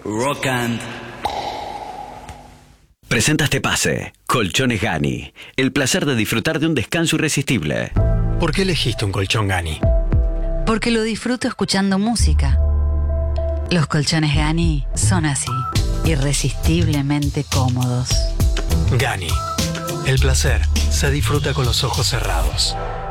Rock and... Presenta este pase. Colchones Gani. El placer de disfrutar de un descanso irresistible. ¿Por qué elegiste un colchón Gani? Porque lo disfruto escuchando música. Los colchones Gani son así, irresistiblemente cómodos. Gani. El placer se disfruta con los ojos cerrados.